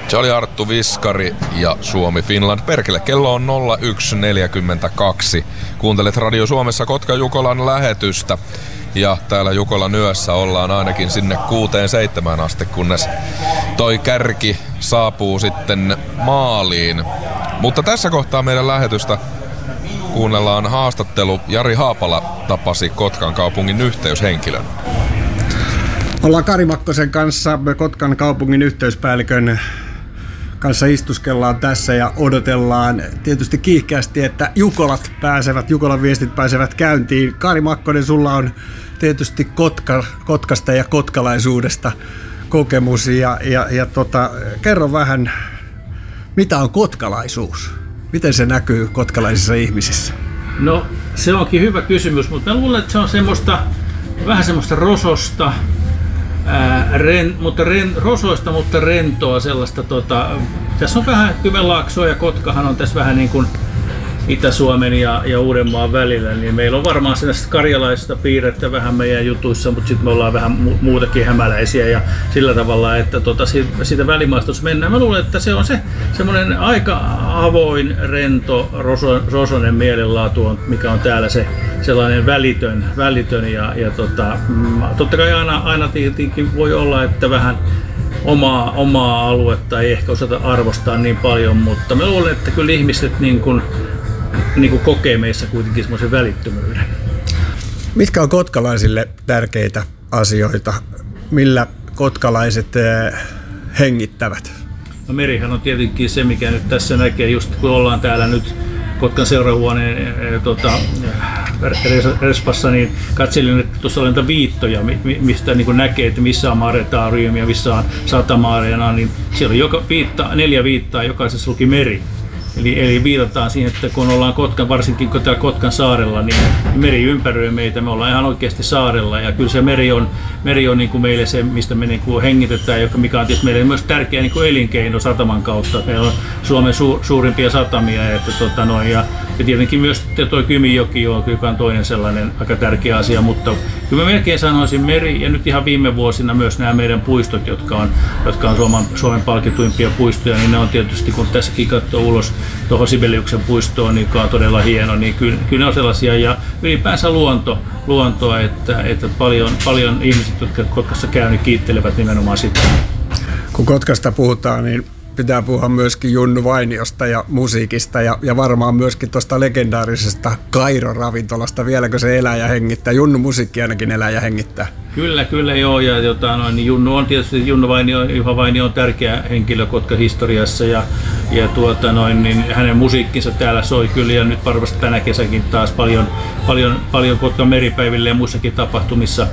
Se oli Arttu Viskari ja Suomi-Finland. Perkele, kello on 01.42. Kuuntelet Radio Suomessa Kotka-Jukolan lähetystä. Ja täällä Jukolan yössä ollaan ainakin sinne 6-7 asti, kunnes toi kärki saapuu sitten maaliin. Mutta tässä kohtaa meidän lähetystä kuunnellaan haastattelu. Jari Haapala tapasi Kotkan kaupungin yhteyshenkilön. Ollaan Kari Makkosen kanssa, Kotkan kaupungin yhteyspäällikön kanssa istuskellaan tässä ja odotellaan tietysti kiihkeästi, että Jukolan viestit pääsevät käyntiin. Kari Makkonen, sulla on tietysti Kotkasta ja kotkalaisuudesta kokemus ja kerro vähän, mitä on kotkalaisuus? Miten se näkyy kotkalaisissa ihmisissä? No, se onkin hyvä kysymys, mutta mä luulen, että se on vähän semmoista rososta, rosoista, mutta rentoa sellaista. Tässä on vähän Kymenlaaksoa ja Kotkahan on tässä vähän niin kuin Itä-Suomen ja Uudenmaan välillä, niin meillä on varmaan sellaista karjalaisista piirrettä vähän meidän jutuissa, mutta sitten me ollaan vähän muutakin hämäläisiä ja sillä tavalla, että siitä välimaastossa mennään. Mä luulen, että se on semmoinen aika avoin, rento, rosoinen mielenlaatu, mikä on täällä se sellainen välitön ja totta kai aina tietenkin voi olla, että vähän omaa aluetta ei ehkä osata arvostaa niin paljon, mutta mä luulen, että kyllä ihmiset niin kuin kokee meissä kuitenkin semmoisen välittömyyden. Mitkä on kotkalaisille tärkeitä asioita? Millä kotkalaiset hengittävät? No, merihän on tietenkin se, mikä nyt tässä näkee, just kun ollaan täällä nyt Kotkan seurahuoneen respassa, niin katselin, että tuossa on niitä viittoja, mistä niin näkee, että missä on Maretaarium ja missä on Satama-areena, niin siellä on 4 viittaa, jokaisessa luki meri. Eli viitataan siihen, että kun ollaan varsinkin kun täällä Kotkan saarella, niin meri ympäröi meitä, me ollaan ihan oikeasti saarella ja kyllä se meri on niin kuin meille se, mistä me niin kuin hengitetään, mikä on tietysti meille myös tärkeä niin kuin elinkeino sataman kautta. Meillä on Suomen suurimpia satamia ja tietenkin myös tuo Kymijoki, joka on toinen sellainen aika tärkeä asia, mutta kyllä mä melkein sanoisin meri ja nyt ihan viime vuosina myös nämä meidän puistot, jotka on Suomen palkituimpia puistoja, niin ne on tietysti, kun tässäkin katsoo ulos tuohon Sibeliuksen puistoon, joka on todella hieno, niin kyllä ne on sellaisia ja ylipäänsä luontoa, että paljon ihmiset, jotka Kotkassa käy, niin kiittelevät nimenomaan sitä. Kun Kotkasta puhutaan, niin pitää puhua myöskin Junnu Vainiosta ja musiikista ja varmaan myöskin tuosta legendaarisesta Kairo-ravintolasta. Vieläkö se elää ja hengittää? Junnu musiikki ainakin elää ja hengittää. Kyllä joo, ja niin Junnu on tietysti, Juha Vainio on tärkeä henkilö Kotkan historiassa ja niin hänen musiikkinsa täällä soi kyllä, ja nyt varmasti tänä kesäkin taas paljon Kotkan meripäiville ja muissakin tapahtumissa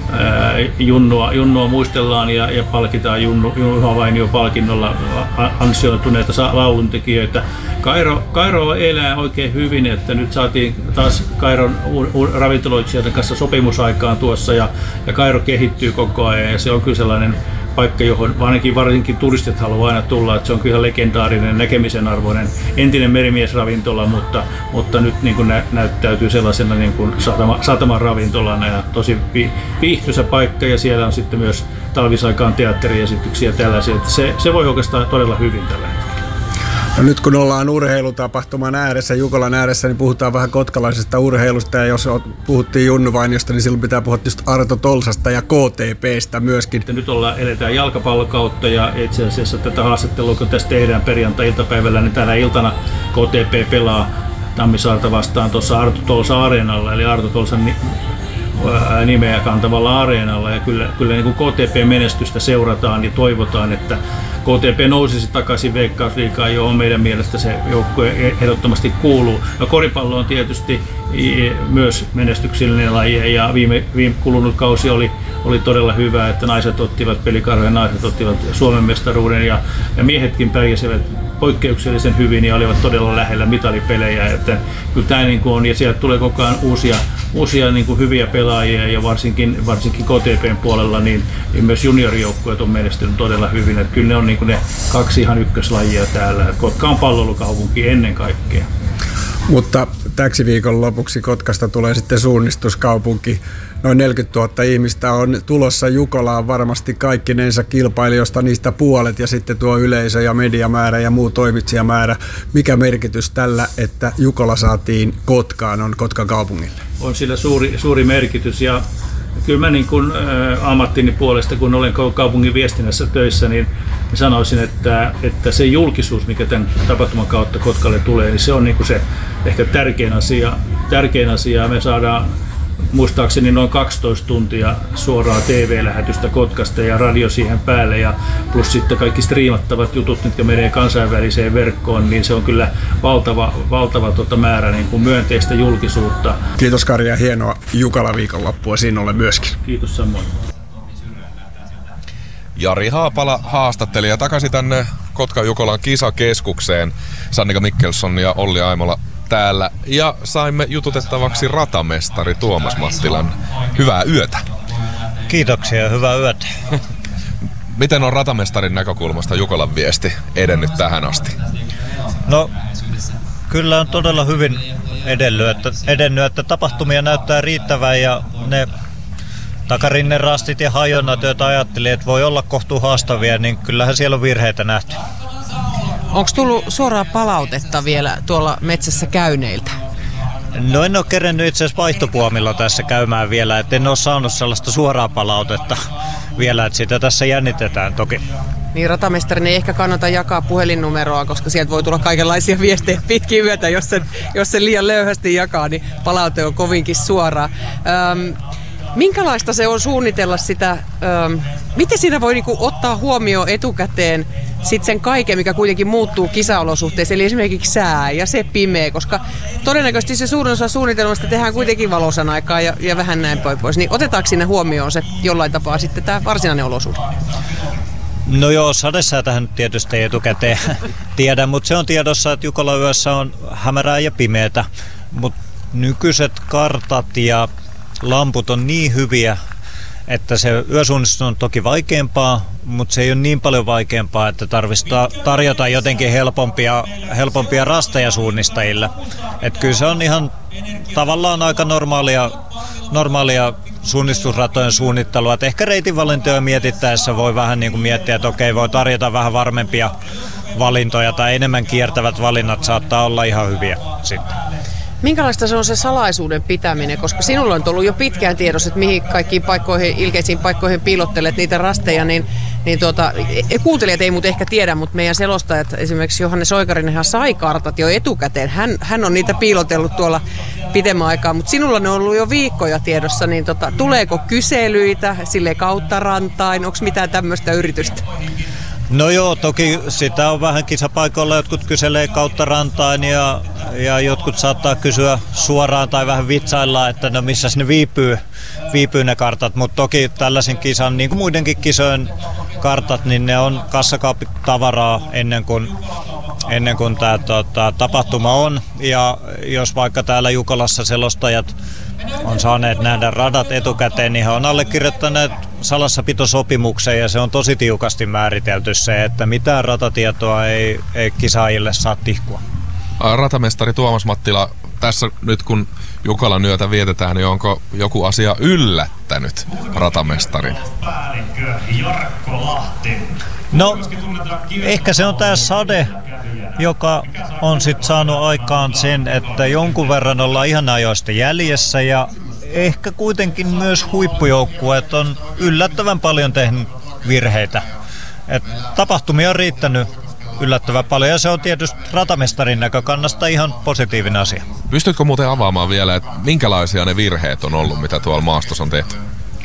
Junnua muistellaan ja palkitaan Juha Vainio palkinnolla ansioituneita lauluntekijöitä. Kairo elää oikein hyvin, että nyt saatiin taas Kairon ravintoloitsijoiden kanssa sopimusaikaan tuossa ja Kairo kehittyy koko ajan ja se on kyllä sellainen paikka, johon varsinkin turistit haluaa aina tulla, että se on kyllä näkemisen arvoinen entinen merimiesravintola, mutta nyt niin kuin näyttäytyy sellaisena niin kuin sataman ravintolana ja tosi viihtyisä paikka ja siellä on sitten myös talvisaikaan teatteriesityksiä ja tällaisia, että se voi oikeastaan todella hyvin tällä hetkellä. No nyt kun ollaan urheilutapahtuman ääressä, Jukolan ääressä, niin puhutaan vähän kotkalaisesta urheilusta ja jos puhuttiin Junnu Vainiosta, niin silloin pitää puhua just Arto Tolsasta ja KTP:stä myöskin. Nyt eletään jalkapallokautta ja itse asiassa tätä haastattelua, kun tässä tehdään perjantai-iltapäivällä, niin tänä iltana KTP pelaa Tammisaarta vastaan tuossa Arto Tolsa areenalla, eli Arto Tolsan nimeä kantavalla areenalla ja kyllä niin kuin KTP-menestystä seurataan ja toivotaan, että KTP nousisi takaisin Veikkausliigaan, johon meidän mielestä se joukkue ehdottomasti kuuluu. No, koripallo on tietysti myös menestyksellinen laji ja viime kulunut kausi oli todella hyvä, että pelikarhojen naiset ottivat Suomen mestaruuden ja miehetkin pärjäsivät poikkeuksellisen hyvin ja olivat todella lähellä mitalipelejä. Että kyllä tämä niin kuin on ja sieltä tulee koko ajan uusia niin kuin hyviä pelaajia ja varsinkin KTP:n puolella niin myös juniorijoukkueet on menestynyt todella hyvin. Että kyllä ne on niin kuin ne 2 ihan ykköslajia täällä. Kotka on palvelukaupunki ennen kaikkea. Mutta täksi viikon lopuksi Kotkasta tulee sitten suunnistuskaupunki. Noin 40 000 ihmistä on tulossa Jukolaan, varmasti kaikkinensa kilpailijoista, niistä puolet, ja sitten tuo yleisö ja mediamäärä ja muu toimitsijamäärä. Mikä merkitys tällä, että Jukola saatiin Kotkaan, on Kotkan kaupungille? On sillä suuri merkitys, ja kyllä mä niin kuin ammattini puolesta, kun olen kaupungin viestinnässä töissä, niin sanoisin, että se julkisuus, mikä tämän tapahtuman kautta Kotkalle tulee, niin se on niin kuin se ehkä tärkein asia. Me saadaan muistaakseni noin 12 tuntia suoraa TV-lähetystä Kotkasta ja radio siihen päälle, ja plus sitten kaikki striimattavat jutut, mitkä menee kansainväliseen verkkoon, niin se on kyllä valtava määrä niin kuin myönteistä julkisuutta. Kiitos Kari, ja hienoa Jukala viikonloppua sinulle myöskin. Kiitos samoin. Jari Haapala haastatteli, ja takaisin tänne Kotkan Jukolan kisakeskukseen. Sannika Mikkelson ja Olli Aimola täällä, ja saimme jututettavaksi ratamestari Tuomas Mattilan. Hyvää yötä. Kiitoksia, hyvää yötä. Miten on ratamestarin näkökulmasta Jukolan viesti edennyt tähän asti? No, kyllä on todella hyvin edennyt, että tapahtumia näyttää riittävän, ja ne takarinnen rastit ja hajonnat, joita ajattelin, että voi olla kohtuu haastavia, niin kyllähän siellä on virheitä nähty. Onko tullut suoraa palautetta vielä tuolla metsässä käyneiltä? No en ole kerennyt itse asiassa vaihtopuomilla tässä käymään vielä, että en ole saanut sellaista suoraa palautetta vielä, että sitä tässä jännitetään toki. Niin ratamestarin ei ehkä kannata jakaa puhelinnumeroa, koska sieltä voi tulla kaikenlaisia viestejä pitkin yötä, jos se liian löyhästi jakaa, niin palaute on kovinkin suoraa. Minkälaista se on suunnitella sitä, miten siinä voi niinku ottaa huomioon etukäteen sit sen kaiken, mikä kuitenkin muuttuu kisaolosuhteissa, eli esimerkiksi sää ja se pimeä, koska todennäköisesti se suurin osa suunnitelmasta tehdään kuitenkin valoisan aikaa ja vähän näin pois. Niin otetaanko siinä huomioon se jollain tapaa sitten tämä varsinainen olosuhde? No joo, sadesäätähän nyt tietysti ei etukäteen tiedä, mutta se on tiedossa, että Jukolan yössä on hämärää ja pimeätä, mutta nykyiset kartat ja lamput on niin hyviä, että se yösuunnistus on toki vaikeampaa, mutta se ei ole niin paljon vaikeampaa, että tarvitsisi tarjota jotenkin helpompia rasteja suunnistajille. Että kyllä se on ihan tavallaan aika normaalia suunnistusratojen suunnittelua. Että ehkä reitinvalintoja mietittäessä voi vähän niin kuin miettiä, että okei, voi tarjota vähän varmempia valintoja tai enemmän kiertävät valinnat saattaa olla ihan hyviä sitten. Minkälaista se on se salaisuuden pitäminen, koska sinulla on ollut jo pitkään tiedossa, että mihin kaikkiin paikkoihin, ilkeisiin paikkoihin piilottelet niitä rasteja, niin kuuntelijat ei muuten ehkä tiedä, mutta meidän selostajat, esimerkiksi Johannes Oikarinenhan sai kartat jo etukäteen. Hän on niitä piilotellut tuolla pitemmän aikaa, mutta sinulla ne on ollut jo viikkoja tiedossa, niin tuleeko kyselyitä sille kautta rantain, onko mitään tämmöistä yritystä? No joo, toki sitä on vähän kisapaikoilla, jotkut kyselee kautta rantain ja jotkut saattaa kysyä suoraan tai vähän vitsailla, että no missä ne viipyy ne kartat, mutta toki tällaisen kisan, niin kuin muidenkin kisojen kartat, niin ne on kassakaapitavaraa ennen kuin tämä tapahtuma on, ja jos vaikka täällä Jukolassa selostajat on saaneet nähdä radat etukäteen, niin he on allekirjoittaneet salassapitosopimuksen, ja se on tosi tiukasti määritelty se, että mitään ratatietoa ei kisaajille saa tihkua. Ratamestari Tuomas Mattila, tässä nyt kun Jukolan yötä vietetään, niin onko joku asia yllättänyt ratamestarin? No, ehkä se on tämä sade, joka on sitten saanut aikaan sen, että jonkun verran ollaan ihan ajoista jäljessä, ja ehkä kuitenkin myös huippujoukkueet on yllättävän paljon tehnyt virheitä. Tapahtumia on riittänyt yllättävän paljon, ja se on tietysti ratamestarin näkökannasta ihan positiivinen asia. Pystytkö muuten avaamaan vielä, että minkälaisia ne virheet on ollut, mitä tuolla maastossa on tehty?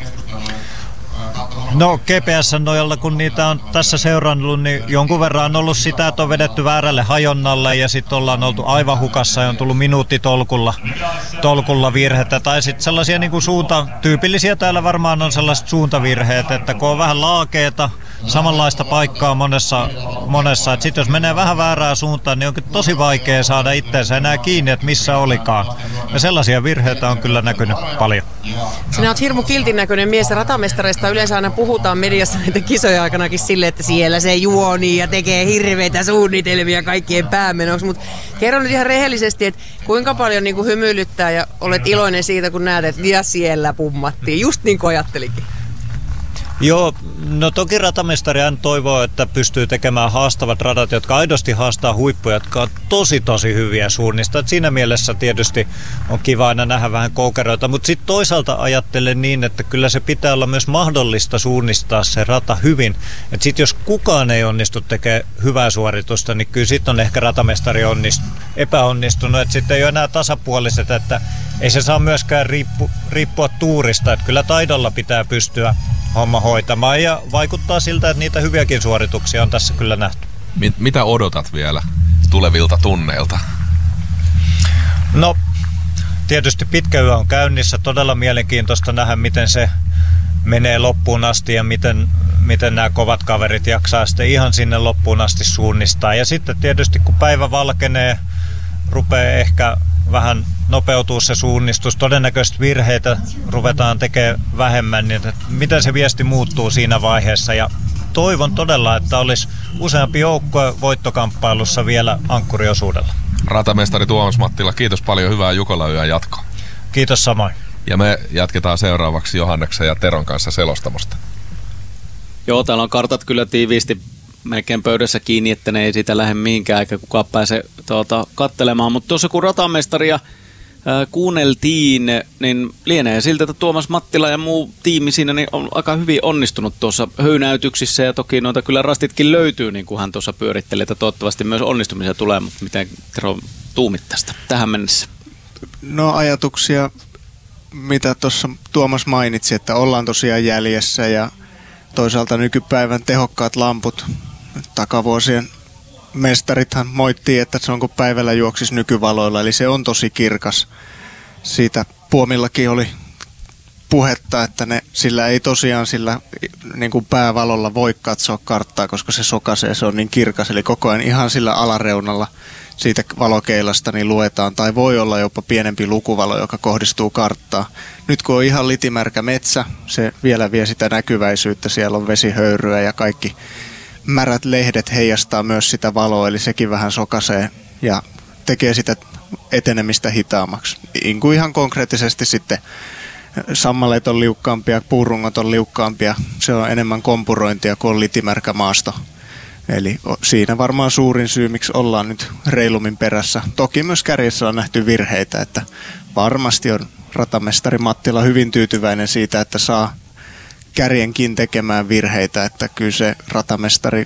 No GPS:n nojalla, kun niitä on tässä seurannut, niin jonkun verran on ollut sitä, että on vedetty väärälle hajonnalle ja sitten ollaan oltu aivan hukassa ja on tullut minuuttitolkulla virhettä. Tai sitten sellaisia niin kuin tyypillisiä täällä varmaan on sellaiset suuntavirheet, että kun on vähän laakeeta, samanlaista paikkaa monessa, että sitten jos menee vähän väärään suuntaan, niin onkin tosi vaikea saada itseensä enää kiinni, että missä olikaan. Ja sellaisia virheitä on kyllä näkynyt paljon. Sinä olet hirmu kiltin näköinen mies. Ratamestareista yleensä aina puhutaan mediassa näiden kisojen aikanakin silleen, että siellä se juoni ja tekee hirveitä suunnitelmia kaikkien päämenoksi. Mutta kerro nyt ihan rehellisesti, että kuinka paljon niin kuin hymyilyttää ja olet iloinen siitä, kun näet, että ja siellä pummattiin. Just niin kuin ajattelinkin. Joo, no toki ratamestari aina toivoo, että pystyy tekemään haastavat radat, jotka aidosti haastaa huippuja, jotka on tosi hyviä suunnista. Et siinä mielessä tietysti on kiva aina nähdä vähän koukeroita, mutta sitten toisaalta ajattelen niin, että kyllä se pitää olla myös mahdollista suunnistaa se rata hyvin. Että sitten jos kukaan ei onnistu tekemään hyvää suoritusta, niin kyllä sitten on ehkä ratamestari epäonnistunut. Että sitten ei ole enää tasapuoliset, että ei se saa myöskään riippua tuurista. Että kyllä taidolla pitää pystyä homma hoitamaan ja vaikuttaa siltä, että niitä hyviäkin suorituksia on tässä kyllä nähty. Mitä odotat vielä tulevilta tunneilta? No, tietysti pitkä yö on käynnissä. Todella mielenkiintoista nähdä, miten se menee loppuun asti ja miten nämä kovat kaverit jaksaa sitten ihan sinne loppuun asti suunnistaa. Ja sitten tietysti kun päivä valkenee, rupeaa ehkä vähän nopeutuu se suunnistus. Todennäköisesti virheitä ruvetaan tekemään vähemmän, niin että miten se viesti muuttuu siinä vaiheessa. Ja toivon todella, että olisi useampi joukkue voittokamppailussa vielä ankkuriosuudella. Ratamestari Tuomas Mattila, kiitos paljon, hyvää Jukola-yön jatkoa. Kiitos samoin. Ja me jatketaan seuraavaksi Johanneksen ja Teron kanssa selostamosta. Joo, täällä on kartat kyllä tiiviisti melkein pöydässä kiinni, että ne ei siitä lähde mihinkään eikä kukaan pääse kattelemaan. Mutta tuossa kun ratamestaria kuunneltiin, niin lienee siltä, että Tuomas Mattila ja muu tiimi siinä niin on aika hyvin onnistunut tuossa höynäytyksissä ja toki noita kyllä rastitkin löytyy, niin kuin hän tuossa pyöritteli, että toivottavasti myös onnistumisia tulee, mutta miten Tero tuumit tästä tähän mennessä? No ajatuksia, mitä tuossa Tuomas mainitsi, että ollaan tosiaan jäljessä ja toisaalta nykypäivän tehokkaat lamput, takavuosien mestarithan moittii, että se on kuin päivällä juoksisi nykyvaloilla, eli se on tosi kirkas. Siitä Puomillakin oli puhetta, että sillä ei tosiaan sillä niin kuin päävalolla voi katsoa karttaa, koska se sokaisee, se on niin kirkas, eli koko ajan ihan sillä alareunalla siitä valokeilasta niin luetaan, tai voi olla jopa pienempi lukuvalo, joka kohdistuu karttaan. Nyt kun on ihan litimärkä metsä, se vielä vie sitä näkyväisyyttä, siellä on vesihöyryä ja kaikki märät lehdet heijastaa myös sitä valoa, eli sekin vähän sokaisee ja tekee sitä etenemistä hitaammaksi. Niin kuin ihan konkreettisesti sitten sammaleet on liukkaampia, puurungot on liukkaampia, se on enemmän kompurointia kuin on litimärkä maasto. Eli siinä varmaan suurin syy, miksi ollaan nyt reilummin perässä. Toki myös kärjessä on nähty virheitä, että varmasti on ratamestari Mattila hyvin tyytyväinen siitä, että saa kärjenkin tekemään virheitä, että kyllä se ratamestari